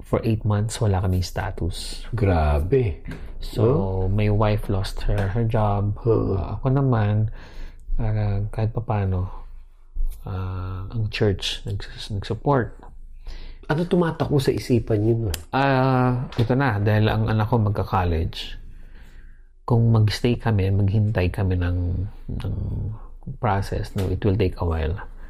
for 8 months, wala kaming status. Grabe. So, my wife lost her job. Ako naman, kahit paano, ang church nag-support. Ano tumatakbo sa isipan niyo? Ito na, dahil ang anak ko magka-college, kung mag-stay kami, maghintay kami ng process, no, it will take a while.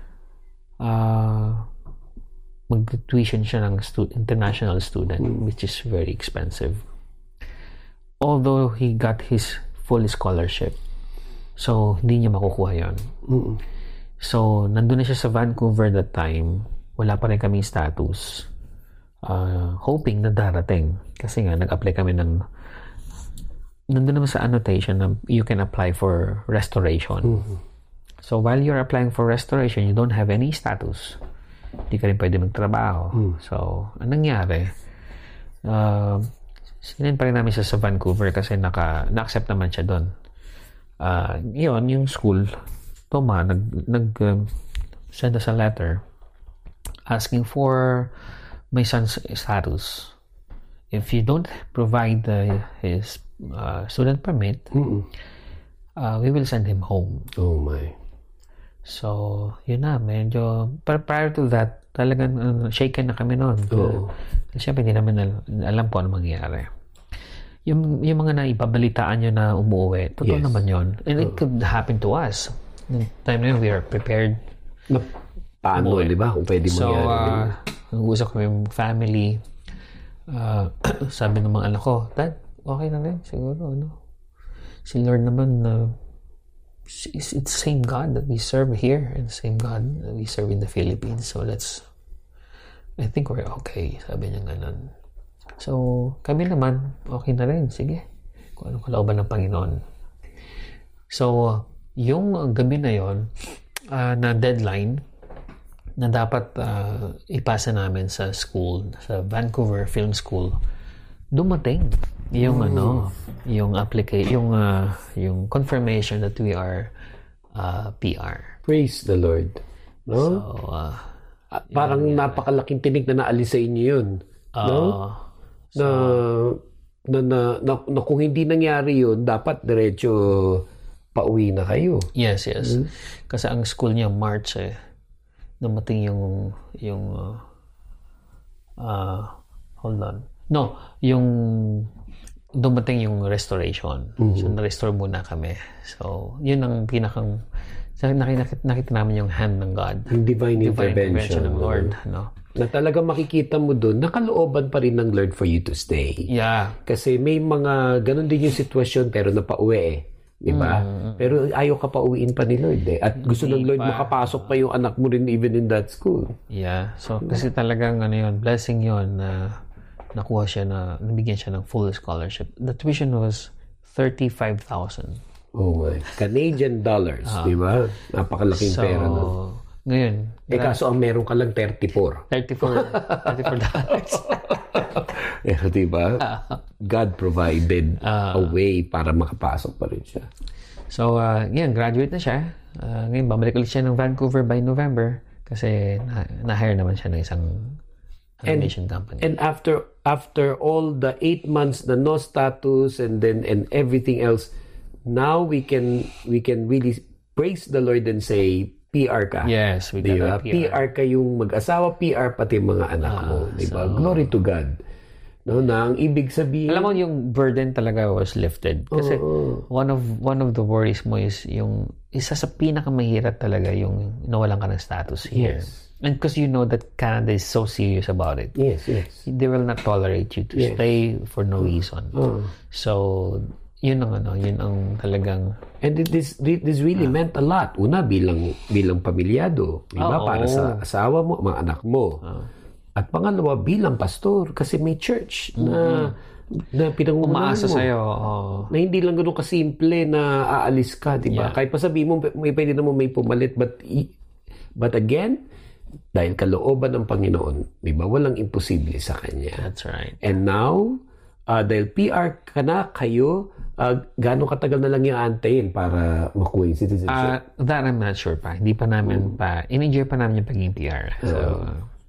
Mag-tuition siya ng international student, which is very expensive. Although he got his full scholarship, so hindi niya makukuha yun. So, nandun na siya sa Vancouver that time. Wala pa rin kaming status. Hoping na darating. Kasi nga, nag-apply kami ng... Nandun naman sa annotation na you can apply for restoration. So, while you're applying for restoration, you don't have any status. Hindi ka rin pwede magtrabaho. So, anong nangyari? Sinin pa rin namin siya sa Vancouver kasi na-accept naman siya doon. Yun, yung school, nag-send us a letter asking for my son's status. If you don't provide his student permit, we will send him home. Oh my. So, yun na, medyo, prior to that, talagang shaken na kami noon. Siyempre, hindi namin alam po ano mangyayari. Yung mga naipabalitaan nyo na umuwi, totoo naman yun. And it could happen to us. Noong time na yun, we are prepared. Paano, di ba? Kung pwede mangyari. So, nag-usap kami yung family. Sabi ng mga anak ko, Dad, okay na rin, siguro, si Lord naman, it's the same God that we serve here and the same God that we serve in the Philippines. So, I think we're okay. Sabi niya ganun. So, kami naman, okay na rin. Sige. Kung anong kalooban ng Panginoon. So, yung gabi na yon na deadline na dapat ipasa namin sa school, sa Vancouver Film School, dumating yung yung application, yung confirmation that we are PR. Praise the Lord. No? So, parang napakalaking tinig na naalis sa inyo yun. No? Na kung hindi nangyari yun, dapat diretso pauwi na kayo. Yes. Kasi ang school niya March dumating yung hold on. No, yung dumating yung restoration. So, na-restore muna kami. So, yun ang pinakang nakita namin yung hand ng God. Yung divine intervention ng Lord. Na talaga makikita mo doon, nakalooban pa rin ng Lord for you to stay. Yeah. Kasi may mga, ganun din yung sitwasyon pero napauwi diba? Pero ayaw ka pa uwiin pa ni Lord At gusto ng Lord makapasok pa yung anak mo rin even in that school. Yeah. So, kasi talagang blessing yun na nakuha siya nabigyan siya ng full scholarship. The tuition was $35,000. Oh my. Canadian dollars, diba? Napakalaking pera nun. Ngayon. Kaso ang meron ka lang $34. Pero diba? God provided a way para makapasok pa rin siya. So, graduate na siya. Ngayon, babalik ulit siya ng Vancouver by November kasi na-hire naman siya ng isang animation company. And after all the 8 months na no status and everything else, now we can really praise the Lord and say, PR ka. Yes, we got PR kayong mag-asawa, PR pati mga anak mo. Diba? So, glory to God. No, na ang ibig sabihin... Alam mo, yung burden talaga was lifted. Kasi one of the worries mo is yung isa sa pinakamahirap talaga yung nawalan ka ng status here. Yes. And because you know that Canada is so serious about it. Yes. They will not tolerate you to stay for no reason. So, yun ang talagang... And this really meant a lot. Una, bilang pamilyado. Diba? Para sa asawa mo, mga anak mo. At pangalawa, bilang pastor. Kasi may church na pinangungunahan umaasa mo. sa'yo. Na hindi lang ganun kasimple na aalis ka. Diba? Kahit pa sabihin mo, pwede naman may pumalit. But again, dahil kalooban ng Panginoon, diba? Walang imposible sa Kanya. That's right. And now, dahil PR ka na kayo, gaano katagal na lang yung aantayin para makuha yung citizenship? That I'm not sure pa. Hindi pa namin in-enjoy pa namin yung pagiging PR. So,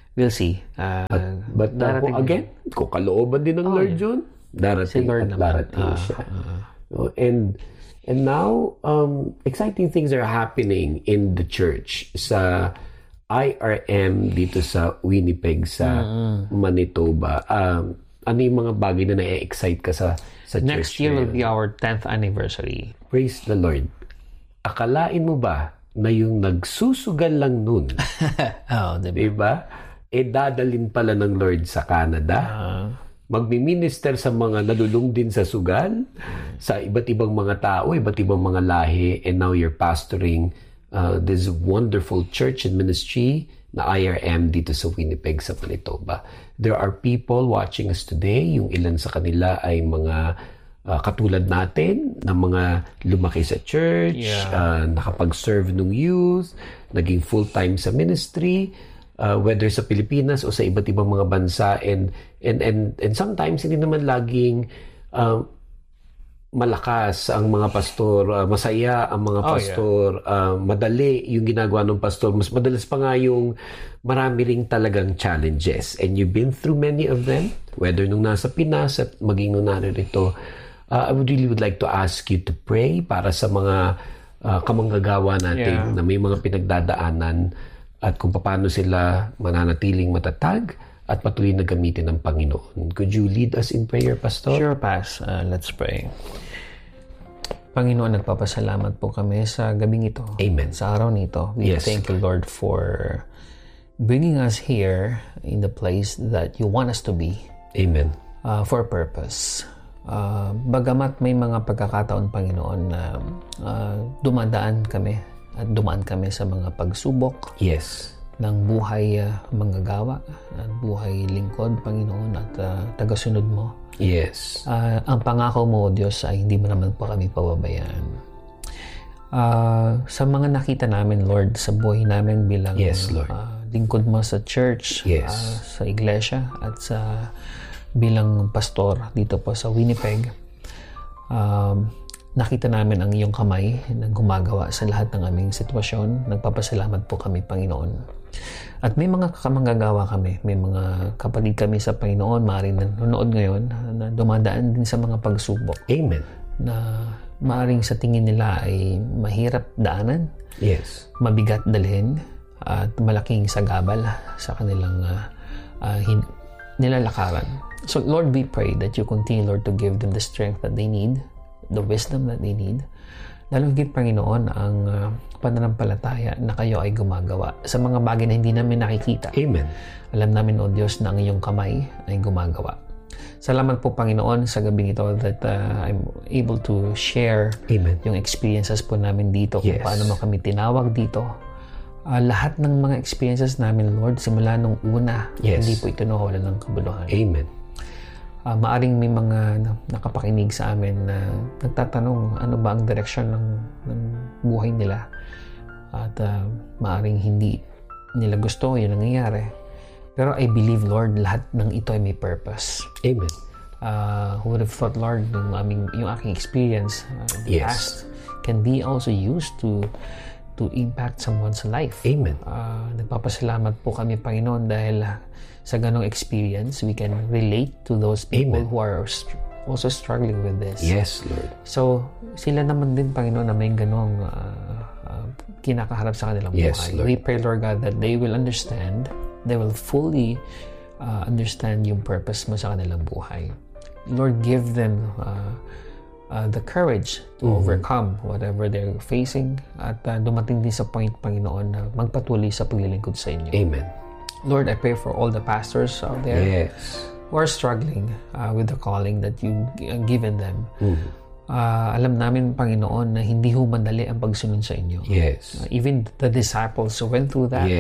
we'll see. But again, kung kalooban din ng Lord yun, darating Lord at darating siya. And now, exciting things are happening in the church sa IRM dito sa Winnipeg sa Manitoba. Ano yung mga bagay na na-excite ka sa church? Next year will be our 10th anniversary. Praise the Lord. Akalain mo ba na yung nagsusugal lang nun, diba? Dadalin pala ng Lord sa Canada. Magmi-minister sa mga nalulung din sa sugal, sa iba't ibang mga tao, iba't ibang mga lahi, and now you're pastoring this wonderful church and ministry na IRM dito sa Winnipeg sa Manitoba. There are people watching us today. Yung ilan sa kanila ay mga katulad natin na mga lumaki sa church, nakapag-serve ng youth, naging full-time sa ministry, whether sa Pilipinas o sa iba't ibang mga bansa, and sometimes hindi naman laging malakas ang mga pastor, masaya ang mga pastor, madali yung ginagawa ng pastor, mas madalas pa nga yung marami ring talagang challenges, and you've been through many of them, whether nung nasa Pinas at maging nung naririto. I would like to ask you to pray para sa mga kamanggagawa natin na may mga pinagdadaanan at kung paano sila mananatiling matatag at patuloy na gamitin ng Panginoon. Could you lead us in prayer, Pastor? Sure, Pas. Let's pray. Panginoon, nagpapasalamat po kami sa gabing ito. Amen. Sa araw nito. We thank you, Lord, for bringing us here in the place that you want us to be. Amen. For a purpose. Bagamat may mga pagkakataon, Panginoon, na dumaan kami sa mga pagsubok ng buhay manggagawa, buhay lingkod, Panginoon, at tagasunod mo. Ang pangako mo, Diyos, ay hindi mo naman po kami pababayaan. Sa mga nakita namin, Lord, sa buhay namin bilang lingkod mo sa church, sa iglesia, at sa bilang pastor dito po sa Winnipeg, nakita namin ang iyong kamay na gumagawa sa lahat ng aming sitwasyon. Nagpapasalamat po kami, Panginoon. At may mga kamanggagawa kami, may mga kapatid kami sa Panginoon, maaaring nanonood ngayon, na dumadaan din sa mga pagsubok. Amen. Na maaaring sa tingin nila ay mahirap daanan, mabigat dalhin, at malaking sagabal sa kanilang nilalakaran. So Lord, we pray that you continue, Lord, to give them the strength that they need, the wisdom that they need. Lalo higit, Panginoon, ang pananampalataya na kayo ay gumagawa sa mga bagay na hindi namin nakikita. Amen. Alam namin, O Diyos, na ang iyong kamay ay gumagawa. Salamat po, Panginoon, sa gabing ito that I'm able to share yung experiences po namin dito, kung paano mo kami tinawag dito. Lahat ng mga experiences namin, Lord, simula nung una, hindi po ito nawawalan ng kabuluhan. Amen. Maaring may mga nakapakinig sa amin na nagtatanong ano ba ang direksyon ng buhay nila, at maaring hindi nila gusto yung nangyayari, pero I believe, Lord, lahat ng ito ay may purpose. Amen. Who would have thought, Lord, yung aking experience in the past can be also used to impact someone's life. Amen. Nagpapasalamat po kami, Panginoon, dahil sa ganong experience, we can relate to those people who are also struggling with this. Yes, Lord. So, sila naman din, Panginoon, na may ganong kinakaharap sa kanilang buhay. Lord. We pray, Lord God, that they will understand, they will fully understand yung purpose mo sa kanilang buhay. Lord, give them the courage to overcome whatever they're facing, at dumating din sa point, Panginoon, na magpatuloy sa paglilingkod sa inyo. Amen. Lord, I pray for all the pastors out there who are struggling with the calling that you've given them. Alam namin, Panginoon, na hindi ho madali ang pagsunod sa inyo. Even the disciples who went through that.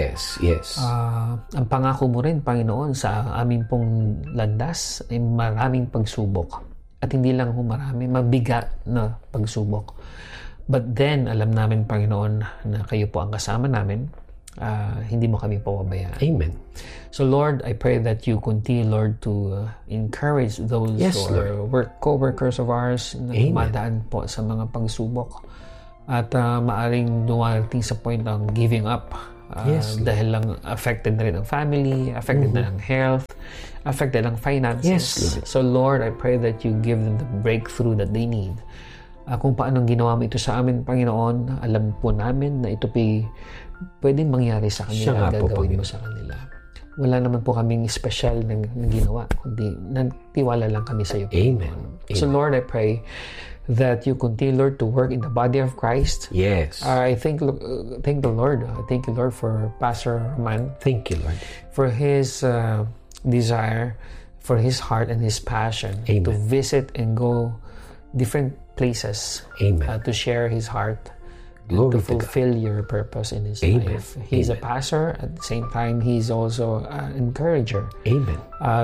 Ang pangako mo rin, Panginoon, sa aming pong landas ay maraming pagsubok. At hindi lang ho marami, mabigat na pagsubok. But then, alam namin, Panginoon, na kayo po ang kasama namin. Hindi mo kami pababayaan. Amen. So, Lord, I pray that you continue, Lord, to encourage those co-workers of ours na dumadaan po sa mga pagsubok, at maaring dumating sa point ng giving up Yes, dahil lang affected na rin ang family, affected na ang health, affected ang finances. Yes, Lord. So Lord, I pray that you give them the breakthrough that they need. Kung paano ginawa mo ito sa amin, Panginoon, alam po namin na ito pwedeng mangyari sa kanila at gagawin mo sa kanila. Wala naman po kaming special na ginawa, kundi nagtiwala lang kami sa iyo. Amen. So Lord, I pray that you continue, Lord, to work in the body of Christ. Yes. I thank the Lord. I thank you, Lord, for Pastor Roman. Thank you, Lord. For his desire, for his heart and his passion to visit and go different places. Amen. To share his heart. Glory to fulfill your purpose in his life. He's a pastor. At the same time, he's also an encourager. Amen.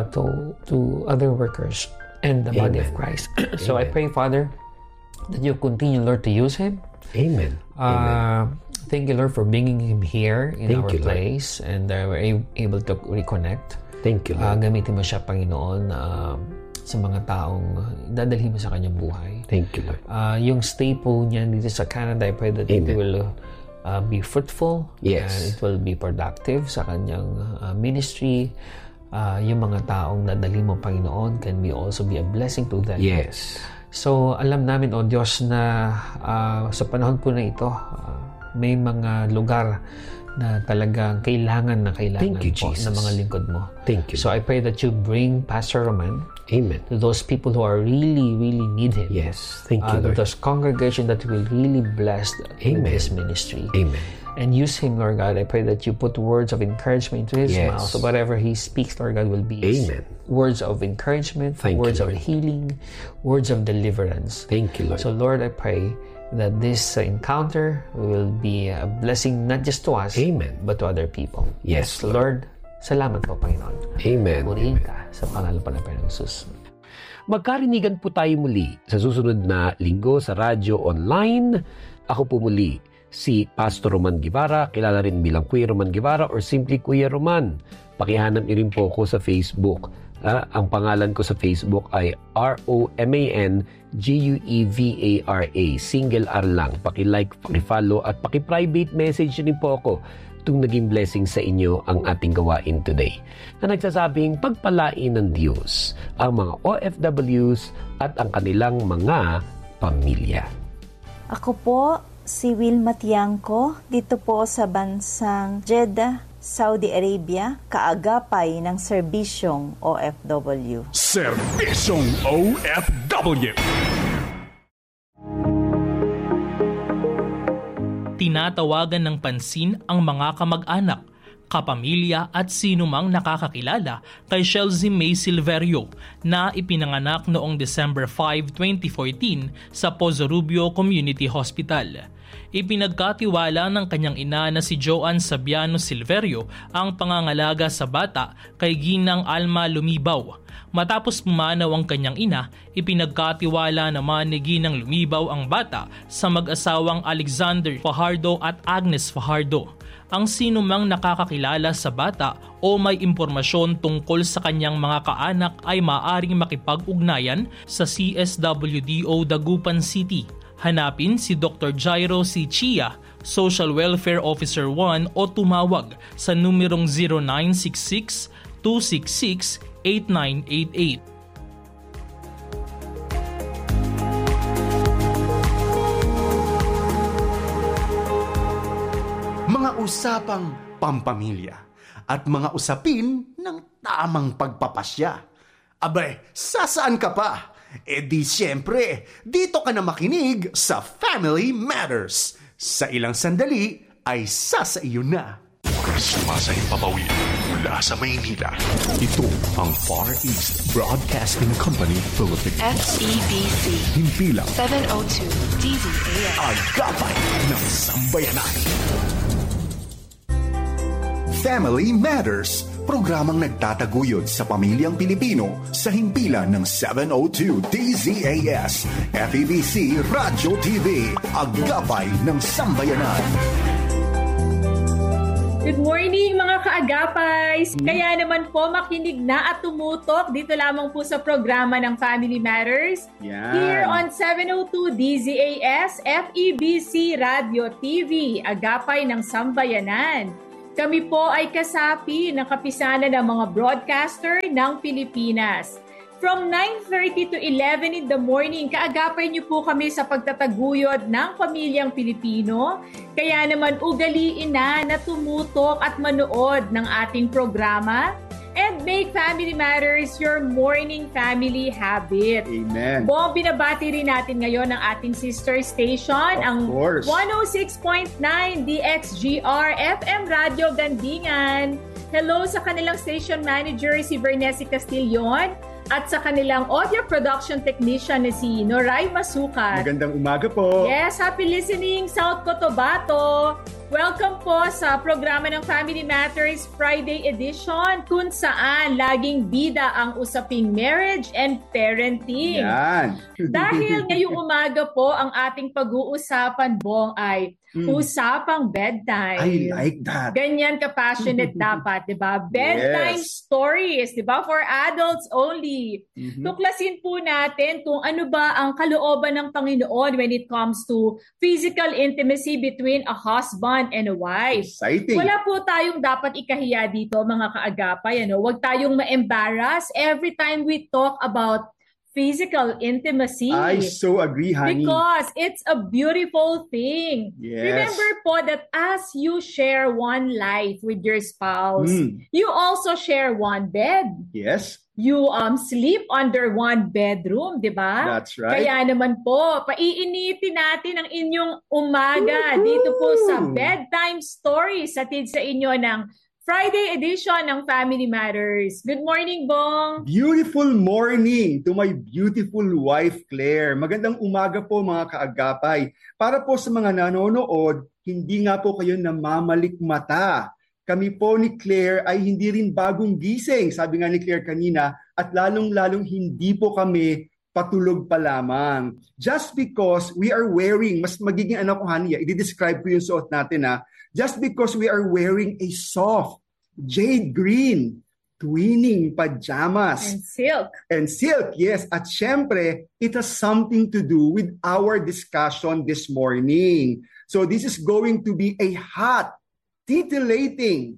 To other workers and the body of Christ. So I pray, Father, that you continue, Lord, to use him. Amen. Thank you, Lord, for bringing him here in our place, Lord. and we're able to reconnect. Thank you, Lord. Gamitin mo siya, Panginoon, sa mga taong dadalhin mo sa kanyang buhay. Thank you, Lord. Yung stay po niya dito sa Canada, I pray that it will be fruitful. Yes. And it will be productive sa kanyang ministry. Yung mga taong dadalhin mo, Panginoon, can also be a blessing to them. Yes. So, alam namin, O Diyos, na sa panahon po na ito, may mga lugar na talagang kailangan Thank you, po Jesus. ng mga lingkod mo. Thank you. So, I pray that you bring Pastor Roman Amen. to those people who are really, really need him. Yes. Thank you, To Lord. those congregations that will really bless with this ministry. Amen. And use him, Lord God. I pray that you put words of encouragement into his mouth. So whatever he speaks, Lord God, will be words of encouragement, words of healing, words of deliverance. Thank you, Lord. So Lord, I pray that this encounter will be a blessing not just to us, but to other people. Yes, So Lord, salamat po, Panginoon. Amen. Purihin ka sa pangalan pa ng Panginoong Jesus. Magkarinigan po tayo muli sa susunod na linggo sa radyo online. Ako po muli, si Pastor Roman Guevara, kilala rin bilang Kuya Roman Guevara or simply Kuya Roman. Pakihanap niyo rin po ako sa Facebook. Ang pangalan ko sa Facebook ay ROMAN GUEVARA, single R lang. Paki-like, paki-follow at paki-private message rin po ako kung naging blessing sa inyo ang ating gawain today. Na nagsasabing pagpalain ng Diyos ang mga OFWs at ang kanilang mga pamilya. Ako po si Wilma Tiangco, dito po sa bansang Jeddah, Saudi Arabia, kaagapay ng serbisyong OFW. Serbisyong OFW. Tinatawagan ng pansin ang mga kamag-anak, kapamilya at sinumang nakakakilala kay Chelsea May Silverio na ipinanganak noong December 5, 2014 sa Pozo Rubio Community Hospital. Ipinagkatiwala ng kanyang ina na si Joanne Sabiano Silverio ang pangangalaga sa bata kay Ginang Alma Lumibaw. Matapos pumanaw ang kanyang ina, ipinagkatiwala naman ni Ginang Lumibaw ang bata sa mag-asawang Alexander Fajardo at Agnes Fajardo. Ang sinumang nakakakilala sa bata o may impormasyon tungkol sa kanyang mga kaanak ay maaaring makipag-ugnayan sa CSWDO Dagupan City. Hanapin si Dr. Jairo C. Chia, Social Welfare Officer 1 o tumawag sa numerong 0966-266-8988. Mga usapang pampamilya at mga usapin ng tamang pagpapasya. Abay, sasaan ka pa? E di siyempre, dito ka na makinig sa Family Matters. Sa ilang sandali ay sasaiyo na. Sumasayang papawid mula sa Maynila. Ito ang Far East Broadcasting Company Philippines. FEBC. Himpilang 702 DZAS. Agapay ng Sambayanan. Family Matters, programang nagtataguyod sa pamilyang Pilipino sa himpilan ng 702 DZAS, FEBC Radyo TV, Agapay ng Sambayanan. Good morning mga kaagapay! Kaya naman po makinig na at tumutok dito lamang po sa programa ng Family Matters. Here on 702 DZAS, FEBC Radio TV, Agapay ng Sambayanan. Kami po ay kasapi ng kapisanan ng mga broadcaster ng Pilipinas. From 9:30 to 11 in the morning, kaagapay niyo po kami sa pagtataguyod ng pamilyang Pilipino. Kaya naman ugaliin na tumutok at manood ng ating programa and make Family Matters your morning family habit. Amen. Bong, binabati rin natin ngayon ang ating sister station, ang 106.9 DXGR FM Radio Gandingan. Hello sa kanilang station manager si Bernesy Castillon at sa kanilang audio production technician na si Noray Masukat. Magandang umaga po. Yes, happy listening, South Cotabato. Welcome po sa programa ng Family Matters Friday edition kung saan laging bida ang usaping marriage and parenting. Yan. Dahil ngayong umaga po ang ating pag-uusapan, Bong, ay usapang bedtime. I like that. Ganyan ka-passionate dapat, di ba? Bedtime stories, di ba? For adults only. Tuklasin po natin kung ano ba ang kalooban ng Panginoon when it comes to physical intimacy between a husband and a wife. Exciting. Wala po tayong dapat ikahiya dito, mga kaagapay. Huwag tayong ma-embarrass every time we talk about physical intimacy. I so agree, honey. Because it's a beautiful thing. Yes. Remember po that as you share one life with your spouse, you also share one bed. Yes. You sleep under one bedroom, di ba? That's right. Kaya naman po, paiinitin natin ang inyong umaga dito po sa Bedtime Stories hatid sa inyo ng Friday edition ng Family Matters. Good morning, Bong! Beautiful morning to my beautiful wife, Claire. Magandang umaga po, mga kaagapay. Para po sa mga nanonood, hindi nga po kayo namamalikmata. Kami po ni Claire ay hindi rin bagong gising, sabi nga ni Claire kanina, at lalong-lalong hindi po kami patulog pa lamang. Just because we are wearing, mas magiging anak ko, honey, i-describe ko yung suot natin, ha? Just because we are wearing a soft, jade green, twinning pajamas. And silk, yes. At syempre, it has something to do with our discussion this morning. So this is going to be a hot, titillating,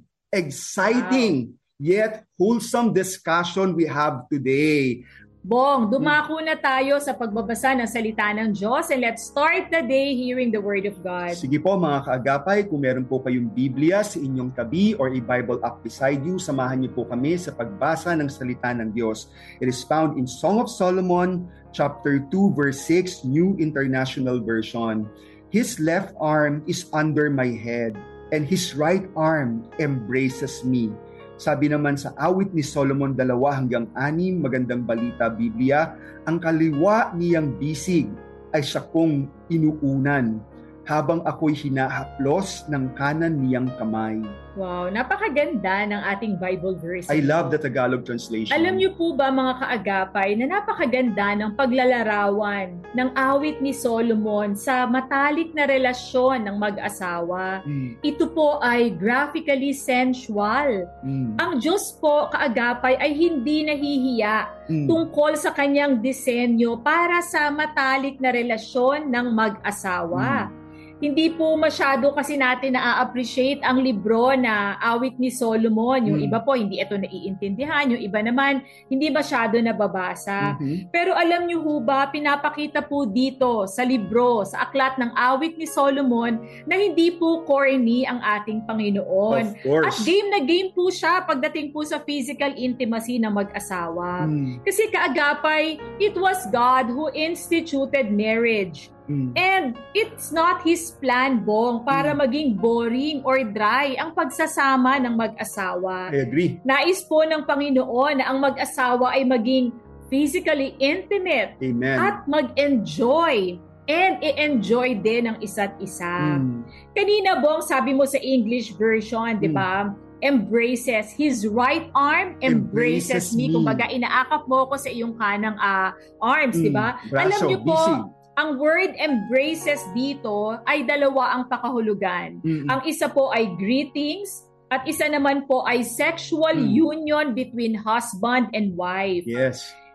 exciting, yet wholesome discussion we have today. Bong, dumako na tayo sa pagbabasa ng salita ng Diyos and let's start the day hearing the Word of God. Sige po, mga kaagapay, kung meron po kayong Biblia sa inyong tabi or a Bible app beside you, samahan niyo po kami sa pagbasa ng salita ng Diyos. It is found in Song of Solomon, chapter 2, verse 6, New International Version. His left arm is under my head, and his right arm embraces me. Sabi naman sa awit ni Solomon 2-6, magandang balita Biblia, ang kaliwa niyang bisig ay siya kong inuunan, habang ako'y hinahaplos ng kanan niyang kamay. Wow, napakaganda ng ating Bible verse. I love the Tagalog translation. Alam niyo po ba, mga kaagapay, na napakaganda ng paglalarawan ng awit ni Solomon sa matalik na relasyon ng mag-asawa. Ito po ay graphically sensual. Ang Diyos po, kaagapay, ay hindi nahihiya tungkol sa kanyang disenyo para sa matalik na relasyon ng mag-asawa. Hindi po masyado kasi natin na-appreciate ang libro na awit ni Solomon. Yung iba po, hindi ito naiintindihan. Yung iba naman, hindi masyado nababasa. Pero alam niyo ho ba, pinapakita po dito sa libro, sa aklat ng awit ni Solomon, na hindi po corny ang ating Panginoon. Of course. At game na game po siya pagdating po sa physical intimacy ng mag-asawa. Kasi kaagapay, it was God who instituted marriage. And it's not His plan, Bong, para maging boring or dry ang pagsasama ng mag-asawa. I agree. Nais po ng Panginoon na ang mag-asawa ay maging physically intimate. Amen. At mag-enjoy and i-enjoy din ng isa't isa. Kanina, Bong, sabi mo sa English version, di ba? Embraces. His right arm embraces me. Kumbaga, inaakap mo ko sa iyong kanang arms, di ba? Alam niyo po, ang word embraces dito ay dalawa ang pakahulugan. Ang isa po ay greetings at isa naman po ay sexual union between husband and wife. Yes.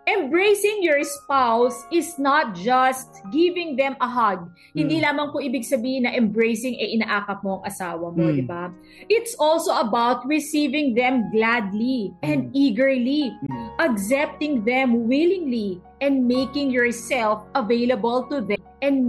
Embracing your spouse is not just giving them a hug. Hindi lamang po ibig sabihin na embracing inaakap mo ang asawa mo, di ba? It's also about receiving them gladly and eagerly, accepting them willingly, and making yourself available to them.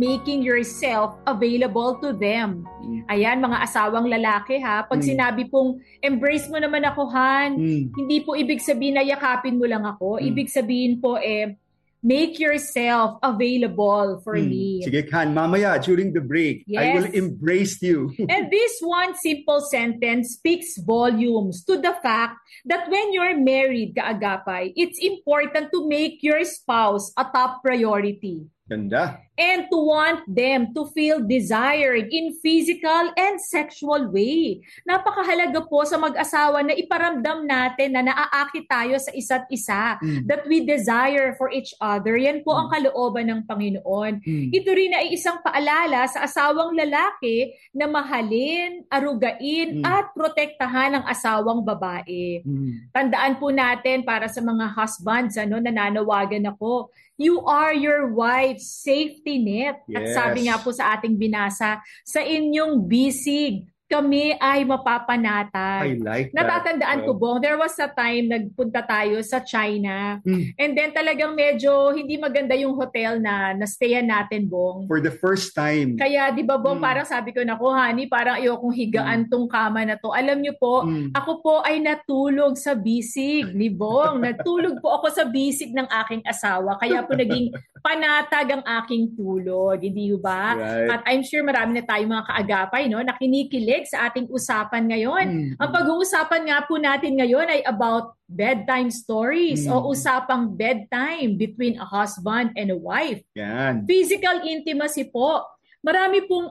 Ayan, mga asawang lalaki ha. Pag sinabi pong, embrace mo naman ako, Han, hindi po ibig sabihin na yakapin mo lang ako. Ibig sabihin po make yourself available for me. Sige, Han, mamaya, during the break, I will embrace you. And this one simple sentence speaks volumes to the fact that when you're married, kaagapay, it's important to make your spouse a top priority. Ganda. And to want them to feel desired in physical and sexual way. Napakahalaga po sa mag-asawa na iparamdam natin na naaakit tayo sa isa't isa, that we desire for each other. Yan po ang kalooban ng Panginoon. Ito rin ay isang paalala sa asawang lalaki na mahalin, arugain, at protektahan ang asawang babae. Tandaan po natin para sa mga husbands, nananawagan ako, you are your wife's safety net. At sabi nga po sa ating binasa, sa inyong bisig, kami ay mapapanatag. I like that. Natatandaan ko, Bong, there was a time nagpunta tayo sa China. And then talagang medyo hindi maganda yung hotel na stayan natin, Bong. For the first time. Kaya, di ba, Bong, parang sabi ko, naku, honey, parang ayokong higaan tong kama na to. Alam niyo po, ako po ay natulog sa bisig ni Bong. Natulog po ako sa bisig ng aking asawa. Kaya po naging panatag ang aking tulog. Hindi ba? Right. At I'm sure marami na tayong mga kaagapay, na kinikilig sa ating usapan ngayon. Ang pag-uusapan nga po natin ngayon ay about bedtime stories o usapang bedtime between a husband and a wife. Yan. Physical intimacy po. Marami pong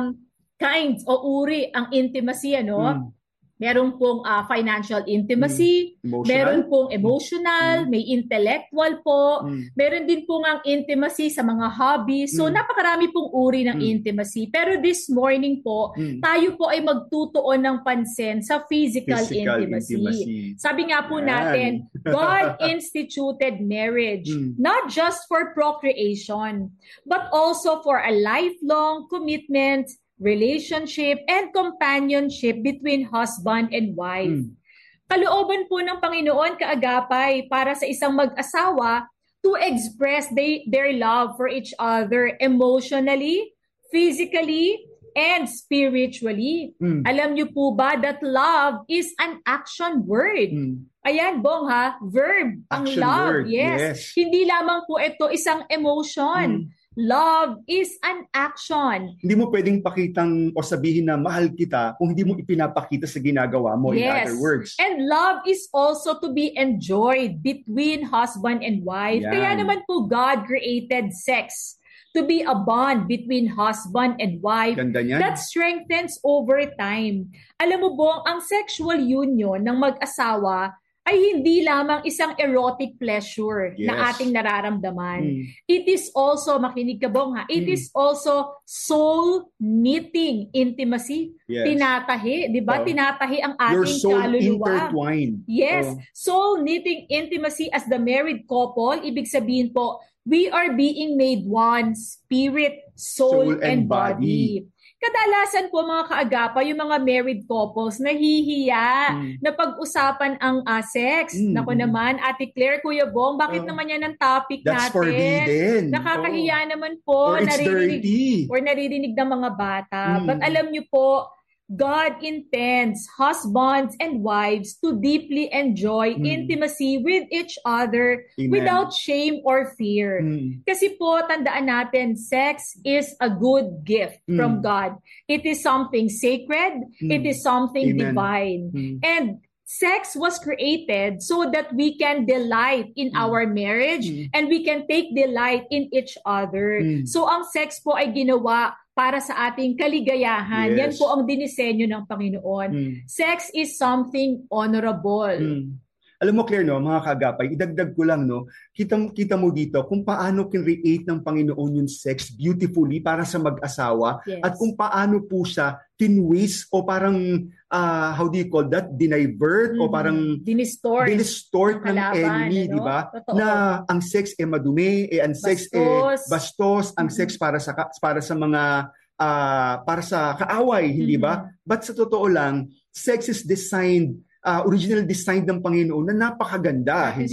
kinds o uri ang intimacy, Meron pong financial intimacy, meron pong emotional, may intellectual po, meron din pong ang intimacy sa mga hobbies. So napakarami pong uri ng intimacy. Pero this morning po, tayo po ay magtutuon ng pansin sa physical intimacy. Sabi nga po natin, God instituted marriage, not just for procreation, but also for a lifelong commitment, relationship, and companionship between husband and wife. Kalooban po ng Panginoon, kaagapay, para sa isang mag-asawa to express their love for each other emotionally, physically, and spiritually. Alam niyo po ba that love is an action word? Ayan, Bong, ha? Verb. Ang Action love, word, yes. Hindi lamang po ito isang emotion. Love is an action. Hindi mo pwedeng pakitang o sabihin na mahal kita kung hindi mo ipinapakita sa ginagawa mo, in other words. And love is also to be enjoyed between husband and wife. Yan. Kaya naman po God created sex to be a bond between husband and wife Ganda niyan. that strengthens over time. Alam mo, Bong, ang sexual union ng mag-asawa ay hindi lamang isang erotic pleasure na ating nararamdaman. It is also, makinig ka, Bong, ha? It is also soul-knitting intimacy. Tinatahi, di ba? Tinatahi ang Your ating soul kaluluwa. intertwined. Yes, soul-knitting intimacy as the married couple, ibig sabihin po, we are being made one, spirit, soul, and body. Kadalasan po mga kaagapa, yung mga married couples nahihiya na pag-usapan ang sex. Naku naman, Ate Claire, Kuya Bong, bakit naman yan ang topic That's natin? forbidden. Nakakahiya naman po. Or it's dirty. Or naririnig ng mga bata. But alam niyo po, God intends husbands and wives to deeply enjoy intimacy with each other without shame or fear. Kasi po, tandaan natin, sex is a good gift from God. It is something sacred. It is something divine. And sex was created so that we can delight in our marriage and we can take delight in each other. So ang sex po ay ginawa para sa ating kaligayahan. Yan po ang dinisenyo ng Panginoon. Sex is something honorable. Alam mo, Claire, no, mga kaagapay, idagdag ko lang, no, kita mo dito kung paano create ng Panginoon yung sex beautifully para sa mag-asawa, Yes. at kung paano po siya tinwist o parang, how do you call that, dinivert o parang dinistort ng kalaban, enemy, ano? di ba? Totoo. Na ang sex madumi, ang sex bastos, ang sex para sa mga para sa kaaway, hindi ba? But sa totoo lang, sex is designed, original design ng Panginoon na napakaganda, hindi